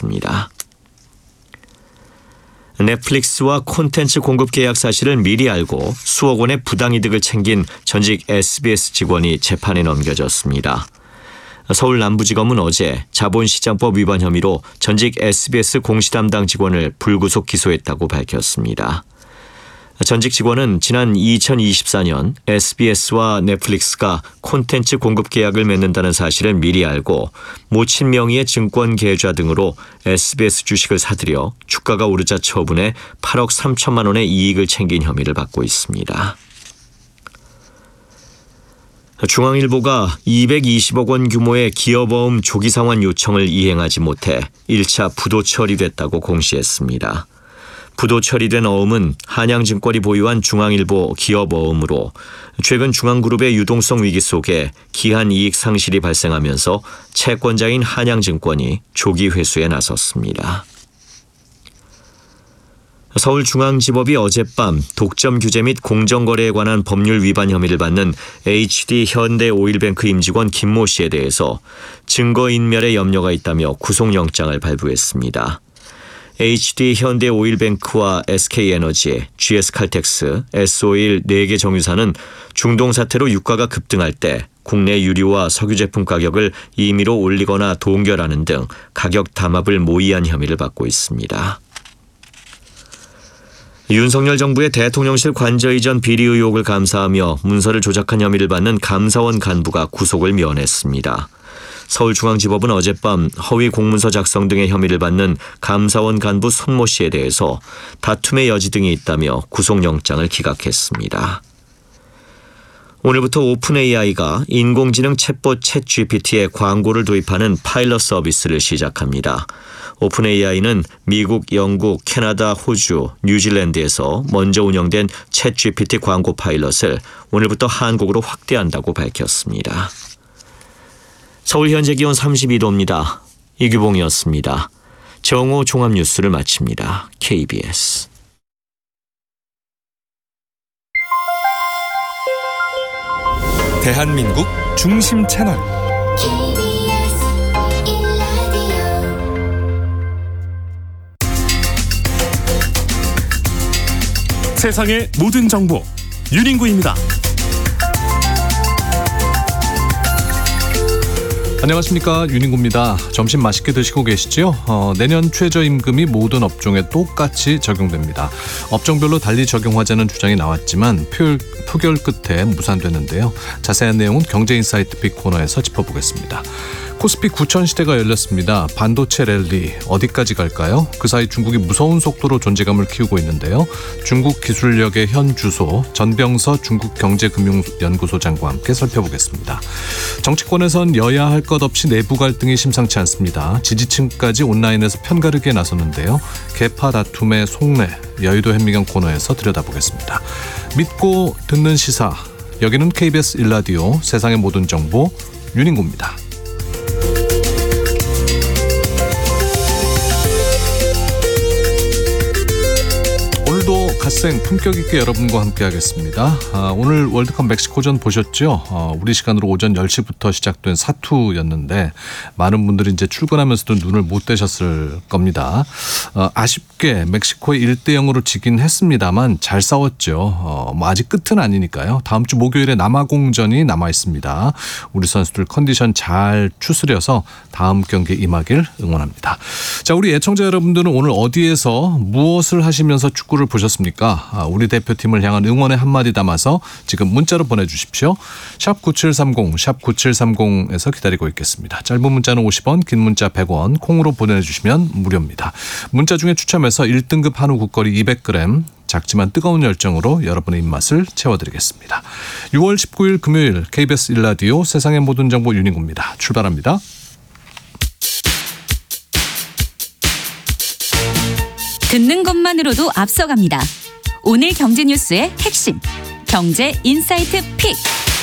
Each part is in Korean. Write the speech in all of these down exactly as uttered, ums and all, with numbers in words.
밝혔습니다. 넷플릭스와 콘텐츠 공급 계약 사실을 미리 알고 수억 원의 부당이득을 챙긴 전직 에스비에스 직원이 재판에 넘겨졌습니다. 서울 남부지검은 어제 자본시장법 위반 혐의로 전직 에스비에스 공시담당 직원을 불구속 기소했다고 밝혔습니다. 전직 직원은 지난 이천이십사 년 에스비에스와 넷플릭스가 콘텐츠 공급 계약을 맺는다는 사실을 미리 알고 모친 명의의 증권 계좌 등으로 에스비에스 주식을 사들여 주가가 오르자 처분해 팔억 삼천만 원의 이익을 챙긴 혐의를 받고 있습니다. 중앙일보가 이백이십억 원 규모의 기업어음 조기 상환 요청을 이행하지 못해 일 차 부도 처리됐다고 공시했습니다. 부도 처리된 어음은 한양증권이 보유한 중앙일보 기업어음으로 최근 중앙그룹의 유동성 위기 속에 기한 이익 상실이 발생하면서 채권자인 한양증권이 조기 회수에 나섰습니다. 서울중앙지법이 어젯밤 독점 규제 및 공정거래에 관한 법률 위반 혐의를 받는 에이치디 현대오일뱅크 임직원 김모 씨에 대해서 증거인멸에 염려가 있다며 구속영장을 발부했습니다. 에이치디 현대오일뱅크와 에스케이에너지, 지에스칼텍스, 에스오일 네 개 정유사는 중동 사태로 유가가 급등할 때 국내 유류와 석유 제품 가격을 임의로 올리거나 동결하는 등 가격 담합을 모의한 혐의를 받고 있습니다. 윤석열 정부의 대통령실 관저 이전 비리 의혹을 감사하며 문서를 조작한 혐의를 받는 감사원 간부가 구속을 면했습니다. 서울중앙지법은 어젯밤 허위 공문서 작성 등의 혐의를 받는 감사원 간부 손모 씨에 대해서 다툼의 여지 등이 있다며 구속영장을 기각했습니다. 오늘부터 오픈에이아이가 인공지능 챗봇 챗지피티에 광고를 도입하는 파일럿 서비스를 시작합니다. 오픈에이아이는 미국, 영국, 캐나다, 호주, 뉴질랜드에서 먼저 운영된 챗지피티 광고 파일럿을 오늘부터 한국으로 확대한다고 밝혔습니다. 서울 현재 기온 삼십이 도입니다. 이규봉이었습니다. 정오 종합뉴스를 마칩니다. 케이비에스. 대한민국 중심 채널 케이비에스 일 라디오 세상의 모든 정보 윤인구입니다. 안녕하십니까, 윤인구입니다. 점심 맛있게 드시고 계시죠? 어, 내년 최저임금이 모든 업종에 똑같이 적용됩니다. 업종별로 달리 적용하자는 주장이 나왔지만 표결, 표결 끝에 무산됐는데요. 자세한 내용은 경제인사이트 빅 코너에서 짚어보겠습니다. 코스피 구천 시대가 열렸습니다. 반도체 랠리 어디까지 갈까요? 그 사이 중국이 무서운 속도로 존재감을 키우고 있는데요. 중국 기술력의 현 주소 전병서 중국경제금융연구소장과 함께 살펴보겠습니다. 정치권에선 여야 할 것 없이 내부 갈등이 심상치 않습니다. 지지층까지 온라인에서 편가르기에 나섰는데요. 계파 다툼의 속내 여의도 현미경 코너에서 들여다보겠습니다. 믿고 듣는 시사, 여기는 케이비에스 일 라디오 세상의 모든 정보 윤인구입니다. 오늘도 갓생 품격 있게 여러분과 함께하겠습니다. 아, 오늘 월드컵 멕시코전 보셨죠? 어, 우리 시간으로 오전 열 시부터 시작된 사투였는데 많은 분들이 이제 출근하면서도 눈을 못 떼셨을 겁니다. 어, 아쉽게 멕시코에 일 대 영으로 지긴 했습니다만 잘 싸웠죠. 어, 뭐 아직 끝은 아니니까요. 다음 주 목요일에 남아공전이 남아 있습니다. 우리 선수들 컨디션 잘 추스려서 다음 경기에 임하길 응원합니다. 자, 우리 애청자 여러분들은 오늘 어디에서 무엇을 하시면서 축구를 보셨습니까? 아, 우리 대표팀을 향한 응원의 한마디 담아서 지금 문자로 보내주십시오. 샵 구칠삼공, 샵 구칠삼공에서 기다리고 있겠습니다. 짧은 문자는 오십 원, 긴 문자 백 원, 콩으로 보내주시면 무료입니다. 문자 중에 추첨해서 일 등급 한우 국거리 이백 그램, 작지만 뜨거운 열정으로 여러분의 입맛을 채워드리겠습니다. 유월 십구일 금요일 케이비에스 일 라디오 세상의 모든 정보 윤인구입니다. 출발합니다. 듣는 것만으로도 앞서갑니다. 오늘 경제 뉴스의 핵심, 경제 인사이트 픽.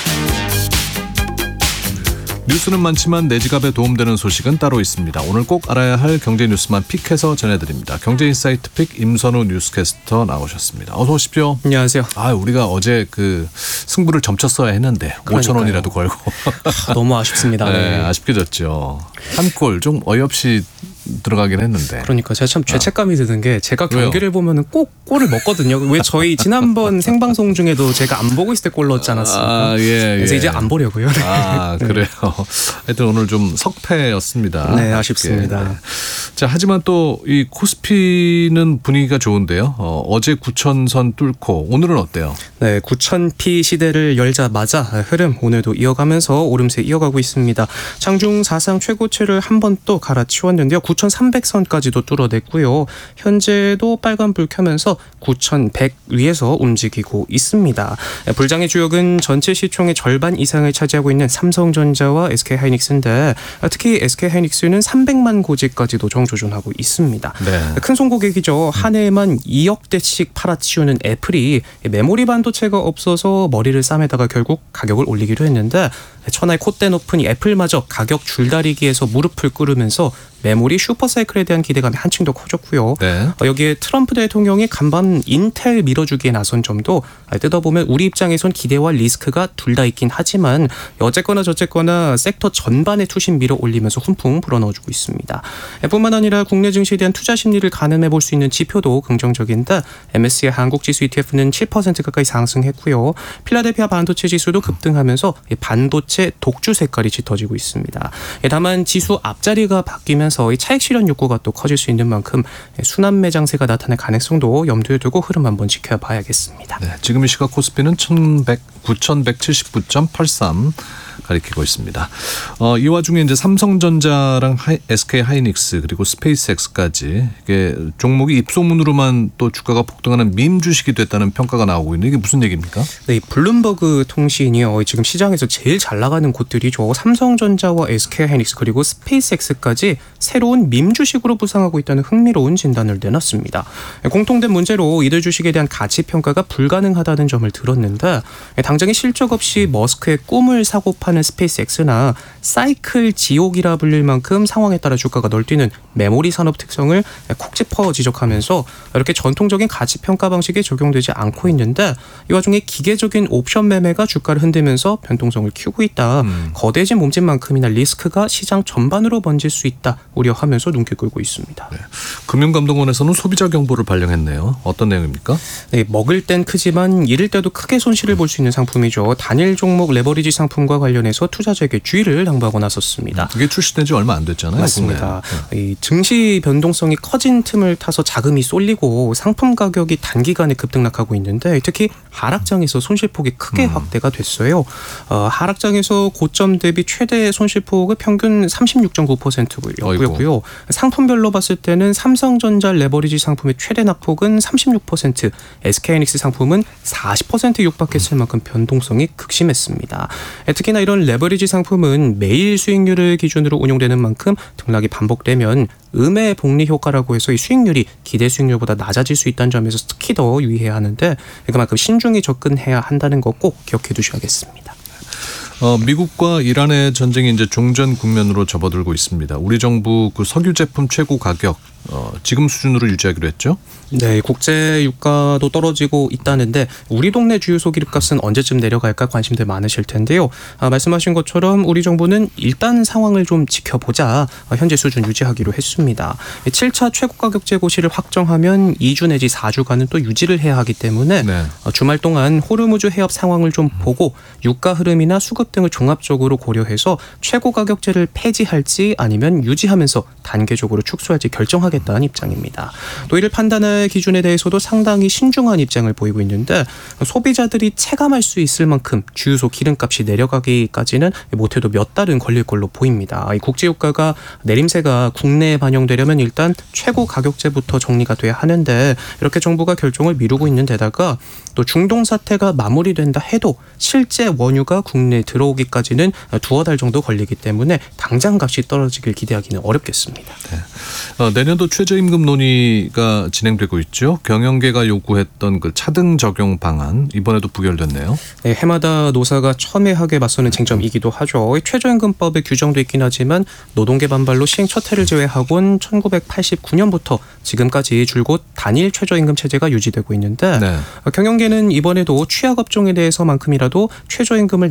뉴스는 많지만 내 지갑에 도움되는 소식은 따로 있습니다. 오늘 꼭 알아야 할 경제 뉴스만 픽해서 전해드립니다. 경제 인사이트 픽 임선우 뉴스캐스터 나오셨습니다. 어서 오십시오. 안녕하세요. 아, 우리가 어제 그 승부를 점쳤어야 했는데 오천 원이라도 걸고 너무 아쉽습니다. 네, 네. 아쉽게 졌죠. 한 골 좀 어이없이 들어가긴 했는데. 그러니까 제가 참 죄책감이 드는 게 제가 왜요? 경기를 보면은 꼭 골을 먹거든요. 왜 저희 지난번 생방송 중에도 제가 안 보고 있을 때 골 넣었지 않았습니까? 아, 예, 그래서 예. 이제 안 보려고요. 네. 아, 그래요. 하여튼 오늘 좀 석패였습니다. 네, 아쉽습니다. 네. 자, 하지만 또 이 코스피는 분위기가 좋은데요. 어, 어제 구천선 뚫고 오늘은 어때요? 네, 구천 피 시대를 열자마자 흐름 오늘도 이어가면서 오름세 이어가고 있습니다. 장중 사상 최고치를 한 번 또 갈아치웠는데요. 구천삼백 선까지도 뚫어냈고요. 현재도 빨간불 켜면서 구천백 위에서 움직이고 있습니다. 불장의 주역은 전체 시총의 절반 이상을 차지하고 있는 삼성전자와 에스케이하이닉스인데 특히 에스케이하이닉스는 삼백만 고지까지도 정조준하고 있습니다. 네. 큰 송고객이죠. 한 해에만 이억 대씩 팔아치우는 애플이 메모리 반도체가 없어서 머리를 싸매다가 결국 가격을 올리기로 했는데 천하의 콧대 높은 이 애플마저 가격 줄다리기에서 무릎을 꿇으면서 메모리 슈퍼사이클에 대한 기대감이 한층 더 커졌고요. 네. 어, 여기에 트럼프 대통령이 간밤 인텔 밀어주기에 나선 점도 뜯어보면 우리 입장에선 기대와 리스크가 둘 다 있긴 하지만 어쨌거나 저쨌거나 섹터 전반의 투신 밀어 올리면서 훈풍 불어넣어주고 있습니다. 뿐만 아니라 국내 증시에 대한 투자 심리를 가늠해 볼 수 있는 지표도 긍정적인데 엠에스시아이 한국지수 이티에프는 칠 퍼센트 가까이 상승했고요. 필라델피아 반도체 지수도 급등하면서 반도체 독주 색깔이 짙어지고 있습니다. 다만 지수 앞자리가 바뀌면서 이 차익 실현 욕구가 또 커질 수 있는 만큼 순환 매장세가 나타날 가능성도 염두에 두고 흐름 한번 지켜봐야겠습니다. 네, 지금 이 시각 코스피는 구천백칠십구 점 팔삼 가리키고 있습니다. 어, 이 와중에 이제 삼성전자랑 하이, 에스케이하이닉스 그리고 스페이스X까지 이게 종목이 입소문으로만 또 주가가 폭등하는 밈 주식이 됐다는 평가가 나오고 있는데 이게 무슨 얘기입니까? 네, 이 블룸버그 통신이요. 지금 시장에서 제일 잘 나가는 곳들이죠. 삼성전자와 에스케이하이닉스 그리고 스페이스X까지 새로운 밈 주식으로 부상하고 있다는 흥미로운 진단을 내놨습니다. 공통된 문제로 이들 주식에 대한 가치 평가가 불가능하다는 점을 들었는데 당장의 실적 없이 머스크의 꿈을 사고 파는 스페이스X나 사이클 지옥이라 불릴 만큼 상황에 따라 주가가 널뛰는 메모리 산업 특성을 콕 짚어 지적하면서 이렇게 전통적인 가치 평가 방식에 적용되지 않고 있는데 이 와중에 기계적인 옵션 매매가 주가를 흔들면서 변동성을 키우고 있다. 음. 거대해진 몸집만큼이나 리스크가 시장 전반으로 번질 수 있다. 우려하면서 눈길 끌고 있습니다. 네. 금융감독원에서는 소비자 경보를 발령했네요. 어떤 내용입니까? 네, 먹을 땐 크지만 잃을 때도 크게 손실을 볼 수 있는 상품이죠. 단일 종목 레버리지 상품과 관련해서 투자자에게 주의를 당부하고 나섰습니다. 이게 출시된 지 얼마 안 됐잖아요. 맞습니다. 국내에. 이 증시 변동성이 커진 틈을 타서 자금이 쏠리고 상품 가격이 단기간에 급등락하고 있는데 특히 하락장에서 손실폭이 크게 음. 확대가 됐어요. 어, 하락장에서 고점 대비 최대 손실폭은 평균 삼십육 점 구 퍼센트였고요. 상품별로 봤을 때는 삼성전자 레버리지 상품의 최대 낙폭은 삼십육 퍼센트, 에스케이하이닉스 상품은 사십 퍼센트 육박했을 만큼 변동성이 극심했습니다. 특히나 이런 레버리지 상품은 매일 수익률을 기준으로 운용되는 만큼 등락이 반복되면 음의 복리 효과라고 해서 이 수익률이 기대 수익률보다 낮아질 수 있다는 점에서 특히 더 유의해야 하는데 그만큼 신중히 접근해야 한다는 거 꼭 기억해 두셔야겠습니다. 어, 미국과 이란의 전쟁이 이제 종전 국면으로 접어들고 있습니다. 우리 정부 그 석유 제품 최고 가격 어, 지금 수준으로 유지하기로 했죠? 네, 국제 유가도 떨어지고 있다는데 우리 동네 주유소 기름값은 언제쯤 내려갈까 관심들 많으실 텐데요. 아, 말씀하신 것처럼 우리 정부는 일단 상황을 좀 지켜보자 아, 현재 수준 유지하기로 했습니다. 칠 차 최고 가격 재고시를 확정하면 이 주 내지 사 주간은 또 유지를 해야 하기 때문에 네. 어, 주말 동안 호르무즈 해협 상황을 좀 보고 유가 흐름이나 수급 등을 종합적으로 고려해서 최고 가격제를 폐지할지 아니면 유지하면서 단계적으로 축소할지 결정하겠다는 입장입니다. 또 이를 판단할 기준에 대해서도 상당히 신중한 입장을 보이고 있는데 소비자들이 체감할 수 있을 만큼 주유소 기름값이 내려가기까지는 못해도 몇 달은 걸릴 걸로 보입니다. 이 국제유가가 내림세가 국내에 반영되려면 일단 최고 가격제부터 정리가 돼야 하는데 이렇게 정부가 결정을 미루고 있는 데다가 또 중동 사태가 마무리된다 해도 실제 원유가 국내에 들어오기까지는 두어 달 정도 걸리기 때문에 당장 값이 떨어지길 기대하기는 어렵겠습니다. 네. 어, 내년도 최저임금 논의가 진행되고 있죠. 경영계가 요구했던 그 차등 적용 방안 이번에도 부결됐네요. 네, 해마다 노사가 첨예하게 맞서는 쟁점이기도 하죠. 최저임금법에 규정돼 있긴 하지만 노동계 반발로 시행 첫 해를 제외하곤 천구백팔십구 년부터 지금까지 줄곧 단일 최저임금 체제가 유지되고 있는데 네. 경영계는 이번에도 취약업종에 대해서만큼이라도 최저임금을 낮게 설정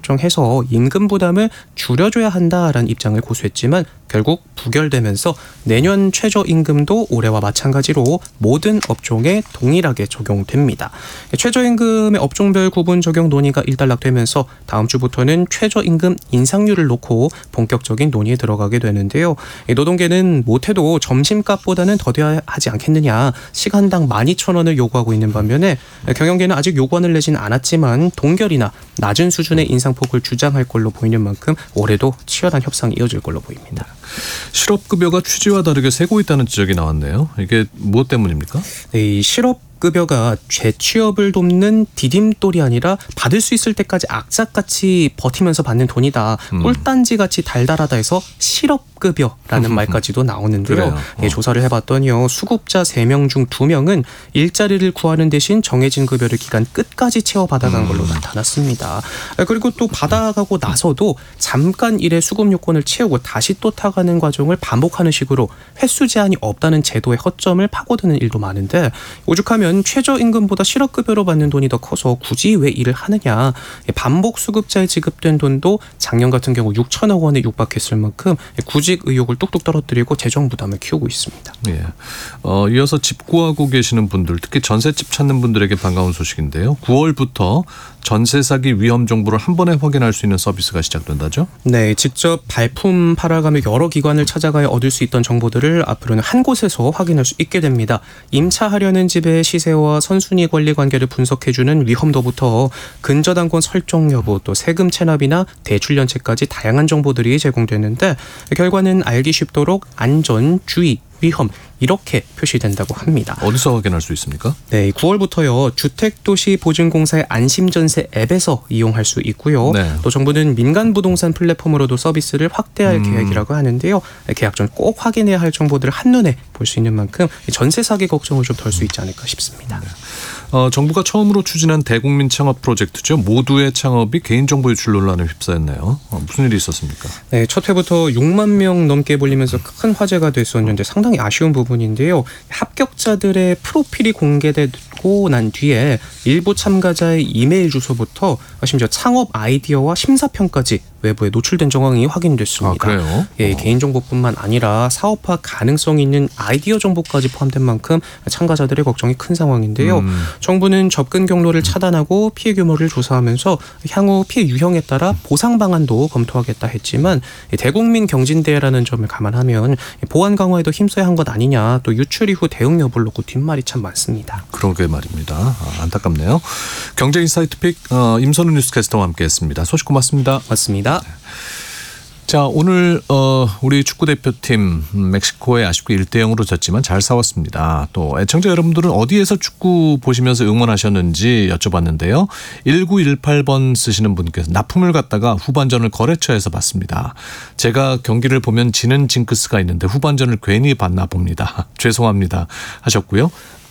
설정해서 임금 부담을 줄여줘야 한다라는 입장을 고수했지만 결국 부결되면서 내년 최저임금도 올해와 마찬가지로 모든 업종에 동일하게 적용됩니다. 최저임금의 업종별 구분 적용 논의가 일단락되면서 다음 주부터는 최저임금 인상률을 놓고 본격적인 논의에 들어가게 되는데요. 노동계는 못해도 점심값보다는 더 돼야 하지 않겠느냐, 시간당 만 이천 원을 요구하고 있는 반면에 경영계는 아직 요구안을 내진 않았지만 동결이나 낮은 수준의 인상폭을 주장할 걸로 보이는 만큼 올해도 치열한 협상이 이어질 걸로 보입니다. 실업급여가 취지와 다르게 세고 있다는 지적이 나왔네요. 이게 무엇 때문입니까? 네, 이 실업급여가 재취업을 돕는 디딤돌이 아니라 받을 수 있을 때까지 악착같이 버티면서 받는 돈이다. 음. 꿀단지같이 달달하다 해서 실업급여라는 말까지도 나오는데요. 그래요. 어. 예, 조사를 해봤더니요. 수급자 세 명 중 두 명은 일자리를 구하는 대신 정해진 급여를 기간 끝까지 채워받아간 음. 걸로 나타났습니다. 그리고 또 받아가고 나서도 잠깐 일의 수급 요건을 채우고 다시 또 타가는 과정을 반복하는 식으로 횟수 제한이 없다는 제도의 허점을 파고드는 일도 많은데, 오죽하면 최저임금보다 실업급여로 받는 돈이 더 커서 굳이 왜 일을 하느냐, 반복 수급자에 지급된 돈도 작년 같은 경우 육천억 원에 육박했을 만큼 구직 의욕을 뚝뚝 떨어뜨리고 재정 부담을 키우고 있습니다. 예. 어, 이어서 집 구하고 계시는 분들, 특히 전셋집 찾는 분들에게 반가운 소식인데요. 구월부터 전세 사기 위험 정보를 한 번에 확인할 수 있는 서비스가 시작된다죠? 네, 직접 발품 팔아가며 여러 기관을 찾아가야 얻을 수 있던 정보들을 앞으로는 한 곳에서 확인할 수 있게 됩니다. 임차하려는 집의 시세와 선순위 권리 관계를 분석해주는 위험도부터 근저당권 설정 여부, 또 세금 체납이나 대출 연체까지 다양한 정보들이 제공되는데, 결과는 알기 쉽도록 안전, 주의, 위험 이렇게 표시된다고 합니다. 어디서 확인할 수 있습니까? 네, 구월부터요. 주택도시보증공사의 안심전세 앱에서 이용할 수 있고요. 네. 또 정부는 민간 부동산 플랫폼으로도 서비스를 확대할 음. 계획이라고 계획이라고 하는데요. 계약 전 꼭 확인해야 할 정보들을 한눈에 볼 수 있는 만큼 전세 사기 걱정을 좀 덜 수 있지 않을까 싶습니다. 네. 어, 정부가 처음으로 추진한 대국민 창업 프로젝트죠. 모두의 창업이 개인정보 유출 논란을 휩싸였네요. 어, 무슨 일이 있었습니까? 네, 첫 해부터 육만 명 넘게 몰리면서 큰 화제가 됐었는데 상당히 아쉬운 부분인데요. 합격자들의 프로필이 공개되고 난 뒤에 일부 참가자의 이메일 주소부터 심지어 창업 아이디어와 심사평까지 외부에 노출된 정황이 확인됐습니다. 아, 그래요? 예, 어. 개인정보뿐만 아니라 사업화 가능성 있는 아이디어 정보까지 포함된 만큼 참가자들의 걱정이 큰 상황인데요. 음. 정부는 접근 경로를 차단하고 피해 규모를 조사하면서 향후 피해 유형에 따라 보상 방안도 검토하겠다 했지만, 대국민 경진대회라는 점을 감안하면 보안 강화에도 힘써야 한 것 아니냐, 또 유출 이후 대응 여부를 놓고 뒷말이 참 많습니다. 그러게 말입니다. 아, 안타깝네요. 경제인사이트 픽 어, 임선우 뉴스캐스터와 함께했습니다. 소식 고맙습니다. 맞습니다. 자, 오늘 어, 우리 축구대표팀 멕시코에 아쉽게 일 대 영으로 졌지만 잘 싸웠습니다. 또 애청자 여러분들은 어디에서 축구 보시면서 응원하셨는지 여쭤봤는데요. 일구일팔 번 쓰시는 분께서 납품을 갖다가 후반전을 거래처에서 봤습니다. 제가 경기를 보면 지는 징크스가 있는데 후반전을 괜히 봤나 봅니다. 죄송합니다 하셨고요.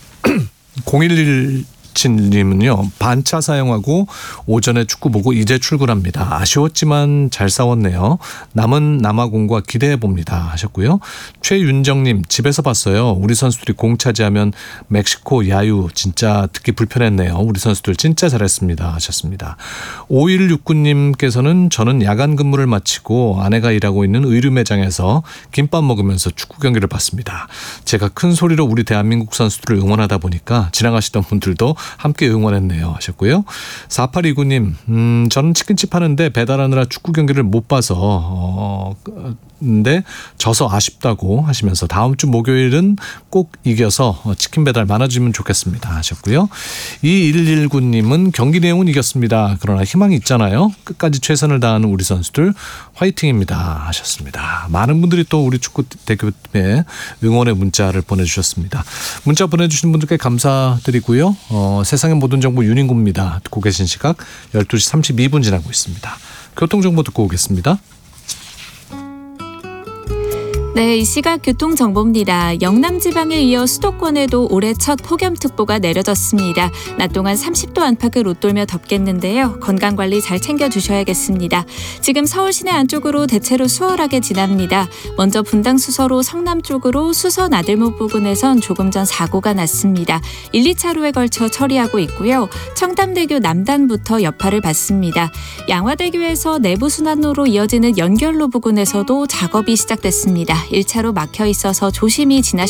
공일일 님은요, 반차 사용하고 오전에 축구 보고 이제 출근합니다. 아쉬웠지만 잘 싸웠네요. 남은 남아공과 기대해 봅니다 하셨고요. 최윤정님, 집에서 봤어요. 우리 선수들이 공 차지하면 멕시코 야유 진짜 듣기 불편했네요. 우리 선수들 진짜 잘했습니다 하셨습니다. 오일육구 님께서는 저는 야간 근무를 마치고 아내가 일하고 있는 의류 매장에서 김밥 먹으면서 축구 경기를 봤습니다. 제가 큰 소리로 우리 대한민국 선수들을 응원하다 보니까 지나가시던 분들도 함께 응원했네요 하셨고요. 사팔이구 님, 음, 저는 치킨집 하는데 배달하느라 축구 경기를 못 봐서 어, 근데 져서 아쉽다고 하시면서 다음 주 목요일은 꼭 이겨서 치킨 배달 많아지면 좋겠습니다 하셨고요. 이일일구 님은 경기 내용은 이겼습니다. 그러나 희망이 있잖아요. 끝까지 최선을 다하는 우리 선수들 화이팅입니다 하셨습니다. 많은 분들이 또 우리 축구 대표팀에 응원의 문자를 보내주셨습니다. 문자 보내주신 분들께 감사드리고요. 어, 세상의 모든 정보 윤인구입니다. 듣고 계신 시각 열두 시 삼십이 분 지나고 있습니다. 교통정보 듣고 오겠습니다. 네, 이 시각 교통정보입니다. 영남 지방에 이어 수도권에도 올해 첫 폭염특보가 내려졌습니다. 낮 동안 삼십 도 안팎을 웃돌며 덥겠는데요. 건강관리 잘 챙겨주셔야겠습니다. 지금 서울 시내 안쪽으로 대체로 수월하게 지납니다. 먼저 분당 수서로 성남 쪽으로 수서 나들목 부근에선 조금 전 사고가 났습니다. 일, 이 차로에 걸쳐 처리하고 있고요. 청담대교 남단부터 여파를 받습니다. 양화대교에서 내부순환로로 이어지는 연결로 부근에서도 작업이 시작됐습니다. 일 차로 막혀 있어서 조심히 지나셨습니다.